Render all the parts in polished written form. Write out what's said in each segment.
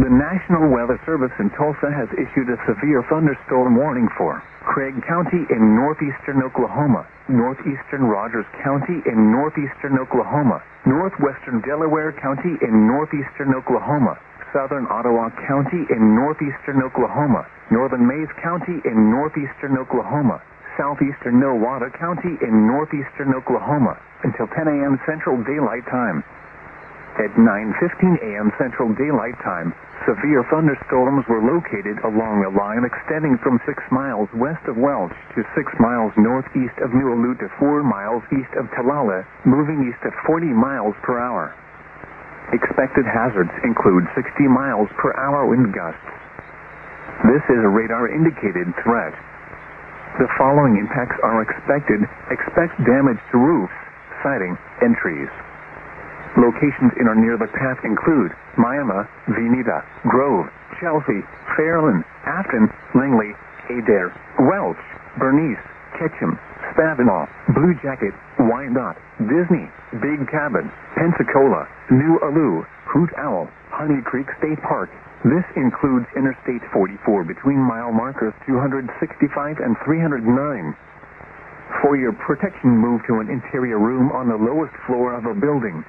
The National Weather Service in Tulsa has issued a severe thunderstorm warning for Craig County in northeastern Oklahoma, northeastern Rogers County in northeastern Oklahoma, northwestern Delaware County in northeastern Oklahoma, southern Ottawa County in northeastern Oklahoma, northern Mayes County in northeastern Oklahoma, southeastern Nowata County in northeastern Oklahoma until 10 a.m. Central Daylight Time. At 9:15 a.m. Central Daylight Time, severe thunderstorms were located along a line extending from 6 miles west of Welch to 6 miles northeast of New Alut to 4 miles east of Talala, moving east at 40 miles per hour. Expected hazards include 60 miles per hour wind gusts. This is a radar-indicated threat. The following impacts are expected. Expect damage to roofs, siding, and trees. Locations in or near the path include Miami, Veneta, Grove, Chelsea, Fairland, Afton, Langley, Adair, Welch, Bernice, Ketchum, Spavinaw, Blue Jacket, Wyandotte, Disney, Big Cabin, Pensacola, New Alu, Hoot Owl, Honey Creek State Park. This includes Interstate 44 between mile markers 265 and 309. For your protection, move to an interior room on the lowest floor of a building.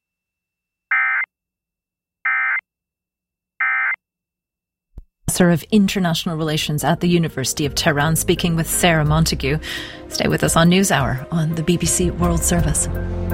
Of International Relations at the University of Tehran, speaking with Sarah Montague. Stay with us on NewsHour on the BBC World Service.